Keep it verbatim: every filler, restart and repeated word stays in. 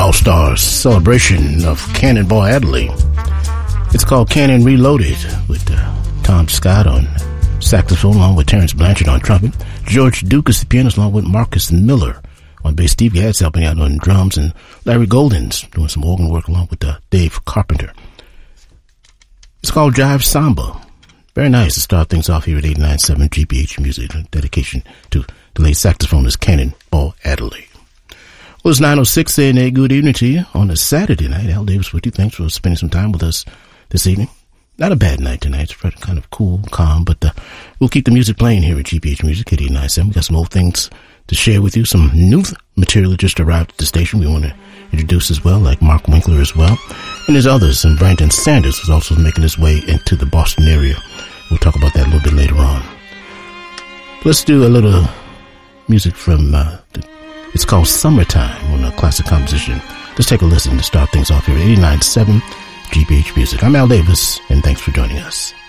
all-star celebration of Cannonball Adderley. It's called Cannon Reloaded, with uh, Tom Scott on saxophone along with Terrence Blanchard on trumpet, George Duke is the pianist along with Marcus Miller on bass, Steve Gadd's helping out on drums, and Larry Golden's doing some organ work along with uh, Dave Carpenter. It's called Jive Samba. Very nice to start things off here at eighty-nine point seven G B H Music. A dedication to the late saxophonist Cannonball Adderley. Well, it's nine oh six saying a good evening to you on a Saturday night. Al Davis with you. Thanks for spending some time with us this evening. Not a bad night tonight. It's kind of cool, calm, but uh, we'll keep the music playing here at G B H Music at eighty-nine point seven. We got some old things to share with you. Some new material that just arrived at the station we want to introduce as well, like Mark Winkler as well. And there's others, and Brandon Sanders is also making his way into the Boston area. We'll talk about that a little bit later on. Let's do a little music from, uh, the, it's called Summertime on a classic composition. Let's take a listen to start things off here at eighty-nine point seven G B H Music. I'm Al Davis, and thanks for joining us.